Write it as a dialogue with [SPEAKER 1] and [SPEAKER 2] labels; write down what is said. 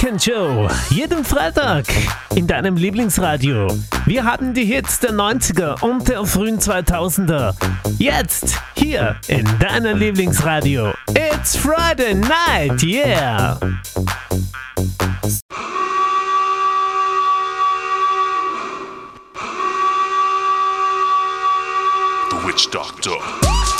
[SPEAKER 1] Weekend Show. Jeden Freitag in deinem Lieblingsradio. Wir haben die Hits der 90er und der frühen 2000er. Jetzt hier in deinem Lieblingsradio. It's Friday night, yeah!
[SPEAKER 2] The Witch Doctor.